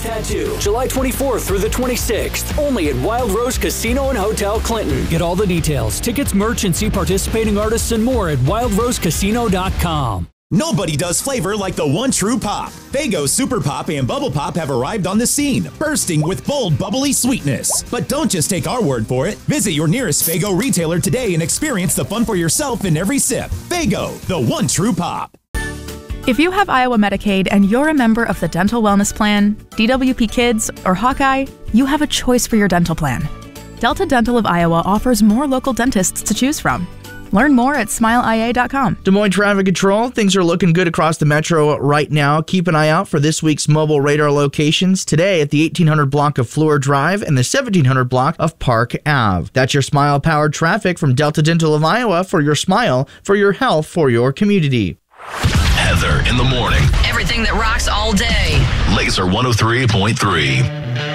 Tattoo, July 24th through the 26th, only at Wild Rose Casino and Hotel Clinton. Get all the details, tickets, merch, and see participating artists and more at wildrosecasino.com. Nobody does flavor like the one true pop. Faygo Super Pop and Bubble Pop have arrived on the scene, bursting with bold, bubbly sweetness. But don't just take our word for it. Visit your nearest Faygo retailer today and experience the fun for yourself in every sip. Faygo, the one true pop. If you have Iowa Medicaid and you're a member of the Dental Wellness Plan, DWP Kids, or Hawkeye, you have a choice for your dental plan. Delta Dental of Iowa offers more local dentists to choose from. Learn more at smileia.com. Des Moines Traffic Control. Things are looking good across the metro right now. Keep an eye out for this week's mobile radar locations today at the 1800 block of Fleur Drive and the 1700 block of Park Ave. That's your Smile-powered traffic from Delta Dental of Iowa for your smile, for your health, for your community. Heather in the morning. Everything that rocks all day. Laser 103.3.